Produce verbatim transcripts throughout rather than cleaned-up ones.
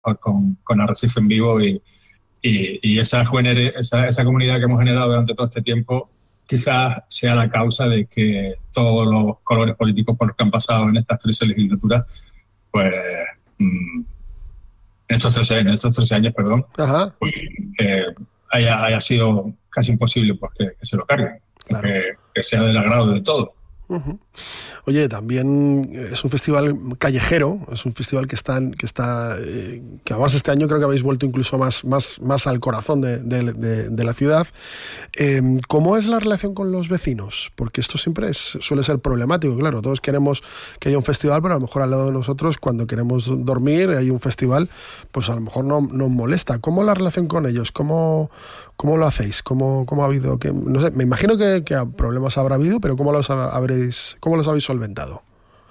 con, con Arrecife en Vivo y, y, y esa, esa, esa comunidad que hemos generado durante todo este tiempo quizás sea la causa de que todos los colores políticos por los que han pasado en estas trece legislaturas, pues mmm, en estos trece, en estos trece años, perdón, Ajá. Pues, eh, haya, haya sido casi imposible pues, que, que se lo carguen, claro. que, que sea del agrado de todos. Uh-huh. Oye, también es un festival callejero, es un festival que está, que está, eh, que además este año creo que habéis vuelto incluso más, más, más al corazón de, de, de, de la ciudad. Eh, ¿Cómo es la relación con los vecinos? Porque esto siempre es, suele ser problemático, claro. Todos queremos que haya un festival, pero a lo mejor al lado de nosotros, cuando queremos dormir, hay un festival, pues a lo mejor no nos molesta. ¿Cómo es la relación con ellos? ¿Cómo, cómo lo hacéis? ¿Cómo, cómo ha habido? Que, no sé, me imagino que, que problemas habrá habido, pero ¿cómo los habréis, cómo los habéis solventado?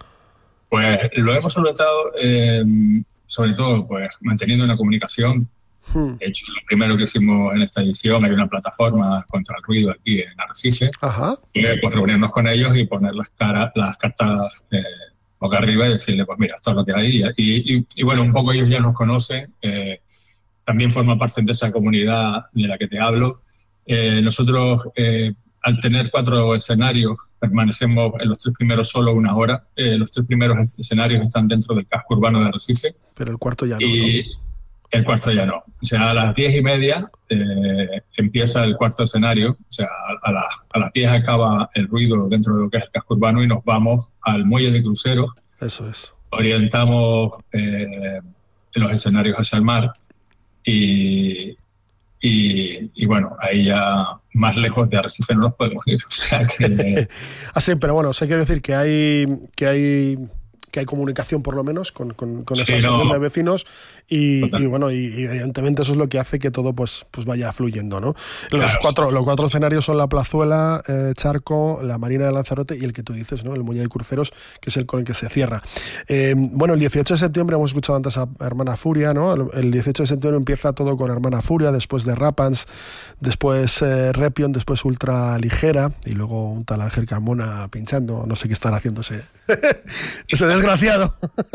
Pues lo hemos solventado eh, sobre todo pues manteniendo una comunicación. Hmm. De hecho, lo primero que hicimos en esta edición, hay una plataforma contra el ruido aquí en Arrecife. Ajá. Eh, pues reunirnos con ellos y poner las, cara, las cartas eh, boca arriba y decirle, pues mira, esto es lo que hay. Y, y, y bueno, un poco ellos ya nos conocen. Eh, también forman parte de esa comunidad de la que te hablo. Eh, nosotros, eh, al tener cuatro escenarios, permanecemos en los tres primeros solo una hora. Eh, los tres primeros escenarios están dentro del casco urbano de Arrecife. Pero el cuarto ya no. Y ¿no? El cuarto ya no. O sea, a las diez y media eh, empieza el cuarto escenario. O sea, a, a, las, a las diez acaba el ruido dentro de lo que es el casco urbano y nos vamos al muelle de cruceros. Eso es. Orientamos eh, los escenarios hacia el mar y... Y, y bueno, ahí ya más lejos de Arrecife no nos podemos ir. O sea que... ah, sí, pero bueno, o sea, quiero decir que hay que hay que hay comunicación por lo menos con, con, con esa sí, asociación no. de vecinos y, y bueno, y, y evidentemente eso es lo que hace que todo pues, pues vaya fluyendo, ¿no? Los, claro, cuatro, sí. los cuatro escenarios son la Plazuela, eh, Charco, la Marina de Lanzarote y el que tú dices, ¿no? El Muelle de Cruceros, que es el con el que se cierra. Eh, bueno, el dieciocho de septiembre hemos escuchado antes a Hermana Furia, ¿no? El, el dieciocho de septiembre empieza todo con Hermana Furia, después de Rapans, después eh, Repion, después Ultra Ligera y luego un tal Ángel Carmona pinchando, no sé qué estará haciendo ese, ese desgraciado.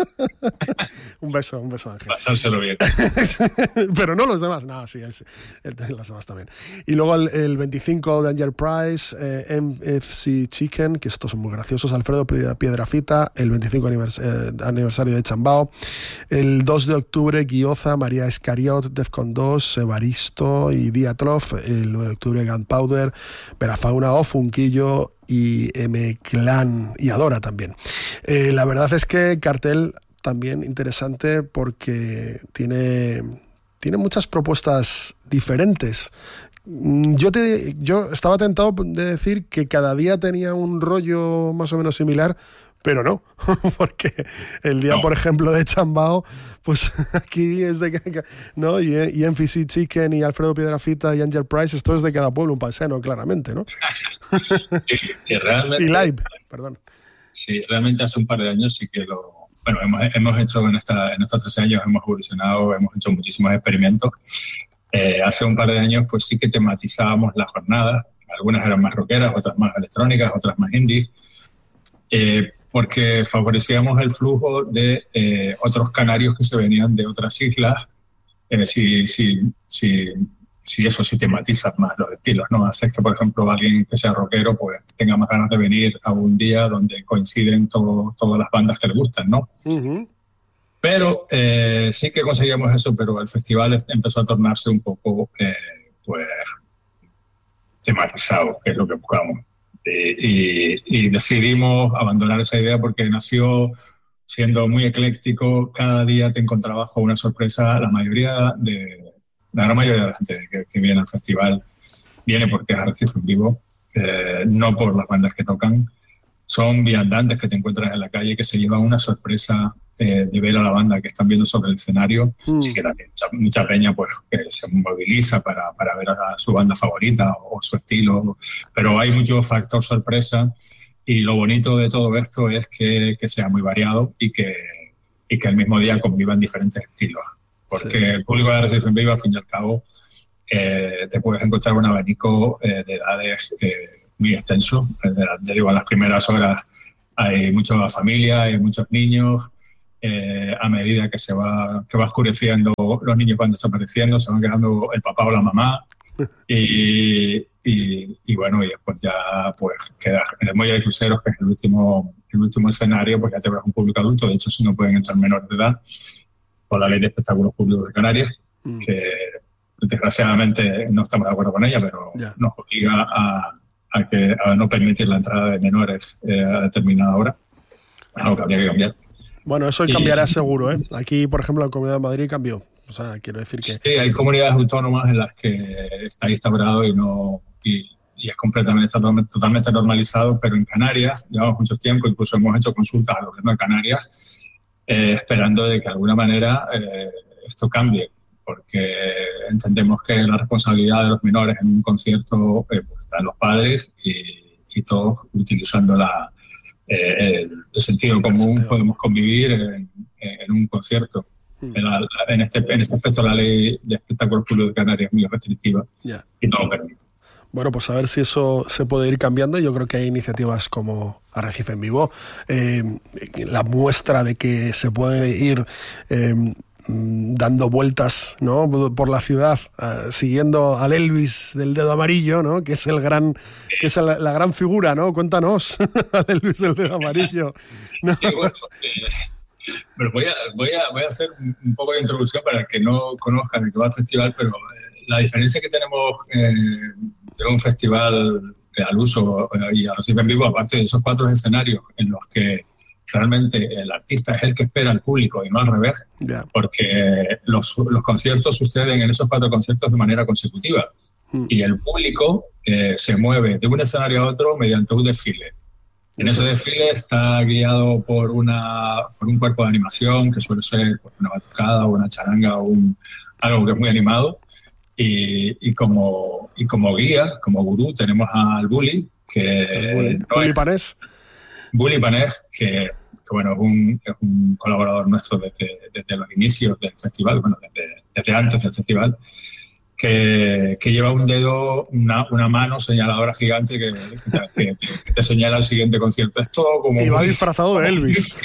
un beso, un beso, Ángel. Pasárselo bien. Pero no los demás, no, sí, es, los demás también. Y luego el, el veinticinco Danger Prize, eh, M F C Chicken, que estos son muy graciosos, Alfredo Piedrafita, el veinticinco anivers- eh, aniversario de Chambao, el dos de octubre Guioza, María Escariot, Defcon dos, Evaristo y Diatlov, el nueve de octubre Gunpowder, Verafauna o Funquillo y M-Clan y Adora también. Eh, la verdad es que cartel también interesante porque tiene, tiene muchas propuestas diferentes. Yo, te, yo estaba tentado de decir que cada día tenía un rollo más o menos similar, pero no, porque el día, no. por ejemplo, de Chambao, pues aquí es de que, ¿no? Y, y M F C Chicken y Alfredo Piedrafita y Angel Price, esto es de cada pueblo un paisano, claramente, ¿no? Sí, y realmente... Y live, perdón. Sí, realmente hace un par de años sí que lo... Bueno, hemos, hemos hecho en, esta, en estos tres años, hemos evolucionado, hemos hecho muchísimos experimentos. Eh, hace un par de años pues sí que tematizábamos las jornadas, algunas eran más rockeras, otras más electrónicas, otras más indies, eh, porque favorecíamos el flujo de eh, otros canarios que se venían de otras islas, eh, si, si, si, si eso sí tematiza más los estilos, ¿no? Haces que, por ejemplo, alguien que sea rockero pues tenga más ganas de venir a un día donde coinciden todo, todas las bandas que le gustan, ¿no? Uh-huh. Pero eh, sí que conseguíamos eso, pero el festival empezó a tornarse un poco eh, pues tematizado, que es lo que buscamos. Y, y, y decidimos abandonar esa idea porque nació siendo muy ecléctico. Cada día te encontrabas con una sorpresa. La mayoría de la gran mayoría de la gente que, que viene al festival viene porque es Arrecife en Vivo, eh, no por las bandas que tocan. Son viandantes que te encuentras en la calle que se llevan una sorpresa eh, de ver a la banda que están viendo sobre el escenario. Mm. Sí que también mucha, mucha peña pues, que se moviliza para, para ver a su banda favorita o, o su estilo, pero hay mucho factor sorpresa y lo bonito de todo esto es que, que sea muy variado y que, y que el mismo día convivan diferentes estilos, porque sí. El público de Arrecife en Vivo, al fin y al cabo, eh, te puedes encontrar un abanico eh, de edades eh, muy extenso. Ya digo, a las primeras horas hay mucha familia, hay muchos niños, eh, a medida que se va, que va oscureciendo, los niños van desapareciendo, se van quedando el papá o la mamá. Y, y, y bueno, y después ya pues queda en el muelle de cruceros, que es el último, el último escenario, pues ya te ves un público adulto. De hecho, si no pueden entrar menores de edad por la ley de espectáculos públicos de Canarias, mm. que desgraciadamente no estamos de acuerdo con ella, pero yeah. nos obliga a, a, que, a no permitir la entrada de menores eh, a determinada hora. Algo que habría que cambiar. Bueno, eso cambiará y, seguro, ¿eh? Aquí, por ejemplo, la Comunidad de Madrid cambió. O sea, quiero decir que... Sí, hay comunidades autónomas en las que está instaurado y no y, y es completamente, está totalmente, totalmente normalizado, pero en Canarias llevamos mucho tiempo, incluso hemos hecho consultas al gobierno de Canarias eh, esperando de que de alguna manera eh, esto cambie, porque entendemos que la responsabilidad de los menores en un concierto eh, pues está en los padres y, y todos utilizando la, eh, el, el sentido común podemos convivir en, en un concierto. En, la, en, este, en este aspecto la ley de espectáculos públicos de Canarias es muy restrictiva yeah. y no lo permite. Bueno, pues a ver si eso se puede ir cambiando. Yo creo que hay iniciativas como Arrecife en Vivo, eh, la muestra de que se puede ir eh, dando vueltas, ¿no?, por la ciudad, uh, siguiendo al Elvis del dedo amarillo, ¿no?, que es el gran, que es la, la gran figura, ¿no? Cuéntanos, al Elvis del dedo amarillo. ¿No? Sí, bueno, eh... Pero voy a, voy, a, voy a hacer un poco de introducción para el que no conozca de qué va el festival, pero eh, la diferencia que tenemos eh, de un festival eh, al uso eh, y Arrecife en Vivo, aparte de esos cuatro escenarios en los que realmente el artista es el que espera al público y no al revés, yeah. porque los, los conciertos suceden en esos cuatro conciertos de manera consecutiva mm. y el público eh, se mueve de un escenario a otro mediante un desfile. En ese desfile está guiado por, una, por un cuerpo de animación, que suele ser una batucada o una charanga o un, algo que es muy animado. Y, y, como, y como guía, como gurú, tenemos al Bully, que Bully, no Bully Panés. Bully Panés, que, que bueno, es, un, es un colaborador nuestro desde, desde los inicios del festival, bueno, desde, desde antes del festival. Que, que lleva un dedo, una, una mano señaladora gigante que, que, que te señala el siguiente concierto. Es todo como... Y va disfrazado de Elvis.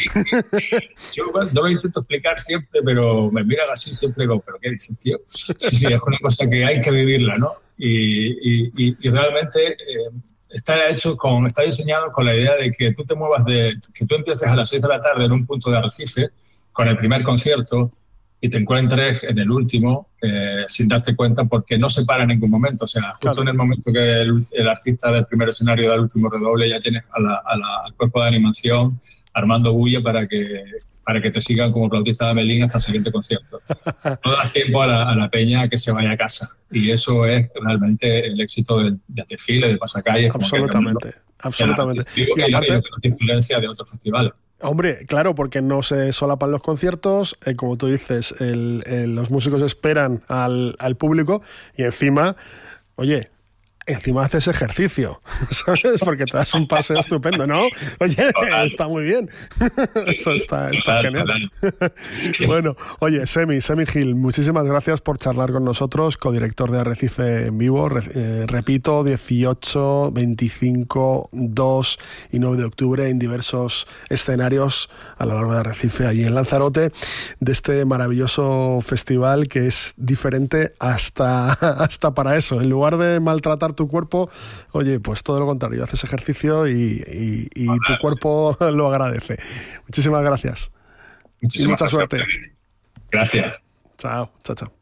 Yo no lo intento explicar siempre, pero me miran así siempre y digo, ¿pero qué dices, tío? Sí, sí, es una cosa que hay que vivirla, ¿no? Y, y, y, y realmente eh, está hecho con, está diseñado con la idea de que tú te muevas de... que tú empieces a las seis de la tarde en un punto de Arrecife con el primer concierto y te encuentres en el último eh, sin darte cuenta, porque no se para en ningún momento. O sea, justo claro. en el momento que el, el artista del primer escenario da el último redoble, ya tienes a la, a la, al cuerpo de animación armando bulla para que, para que te sigan como flautista de Melín hasta el siguiente concierto. No das tiempo a la, a la peña que se vaya a casa. Y eso es realmente el éxito del, del desfile, del pasacalles. Absolutamente, absolutamente. Y, y aparte, la influencia de otros festivales. Hombre, claro, porque no se solapan los conciertos, eh, como tú dices, el, el, los músicos esperan al, al público y encima, oye, encima haces ejercicio, ¿sabes? Porque te das un paseo estupendo, ¿no? Oye, está muy bien. Eso está, está genial. Bueno, oye, Semi, Semi Gil, muchísimas gracias por charlar con nosotros, codirector de Arrecife en Vivo. Re, eh, repito, dieciocho, veinticinco, dos y nueve de octubre en diversos escenarios a lo largo de Arrecife, allí en Lanzarote, de este maravilloso festival que es diferente hasta, hasta para eso. En lugar de maltratar tu cuerpo, oye, pues todo lo contrario, haces ejercicio y, y, y Hola, tu cuerpo sí. lo agradece. Muchísimas gracias. Muchísimas y mucha gracias. suerte. Gracias. Chao, chao, chao.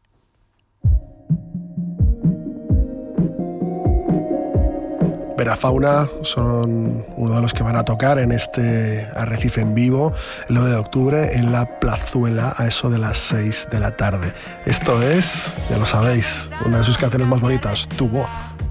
Verafauna son uno de los que van a tocar en este Arrecife en Vivo el nueve de octubre en la Plazuela a eso de las seis de la tarde. Esto es, ya lo sabéis, una de sus canciones más bonitas, Tu Voz.